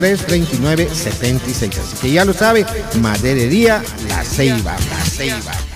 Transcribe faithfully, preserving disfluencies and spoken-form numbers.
tres veintinueve setenta y seis. Así que ya lo sabe, Maderería La Ceiba. La Ceiba.